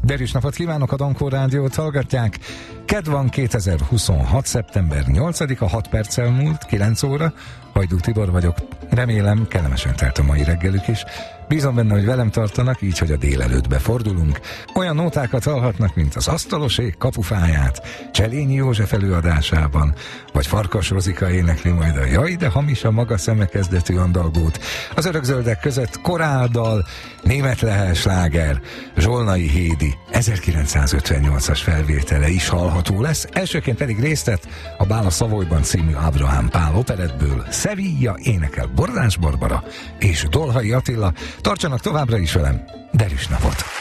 Derűs napot kívánok, a Dankó Rádiót hallgatják. Kedd van, 2026. szeptember 8-a, 6 perccel múlt, 9 óra. Hajdú Tibor vagyok. Remélem, kellemesen telt a mai reggelük is. Bízom benne, hogy velem tartanak, így, hogy a délelőttbe fordulunk. Olyan nótákat hallhatnak, mint az Asztalosék kapufáját, Cselényi József előadásában, vagy Farkas Rozika énekli majd a Jaj, de hamis a maga szeme kezdetű andalgót. Az örökzöldek között koráldal, német Lehel sláger, Zsolnai Hédi 1958-as felvétele is hallható lesz. Elsőként pedig részt vett a Bál a Szavolyban című Ábrahám Pál operettből Sevilla énekel Bordás Barbara és Dolhai Attila. Tartsanak továbbra is velem, derűs napot!